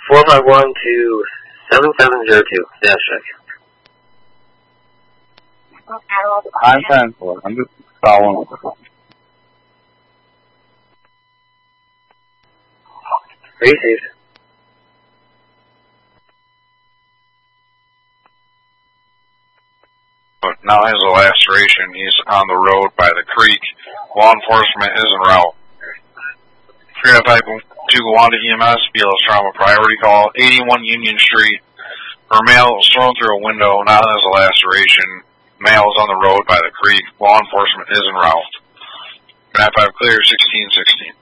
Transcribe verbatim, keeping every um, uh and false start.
four five one to seven seven zero two. Dash check. I'm ten four. I'm just following up. Received. Now he has a laceration. He's on the road by the creek. Law enforcement is en route. Fire type to Wanda E M S, B L S trauma priority call, eighty-one Union Street. Her male was thrown through a window, now has a laceration. Male is on the road by the creek. Law enforcement is en route. nine five clear, sixteen sixteen.